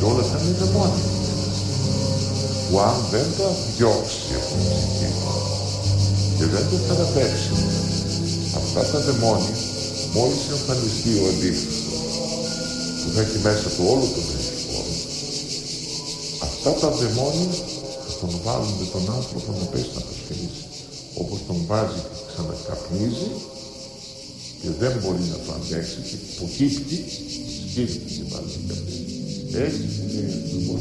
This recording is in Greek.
Και όλα αυτά είναι δαιμόνια. Που αν δεν τα διώξει από την ψυχή και δεν τα θεραπεύσει, αυτά τα δαιμόνια, μόλις εμφανιστεί ο αντίφραστος, που θα έχει μέσα του όλο τον δεσμό, αυτά τα δαιμόνια θα τον βάλουν με τον άνθρωπο να πέσει να προσφυλίσει. Όπως τον βάζει και ξανακαπνίζει και δεν μπορεί να το αντέξει και υποκύπτει, σκύβει και βάζει και καπνίζει. Έτσι είναι ακριβώς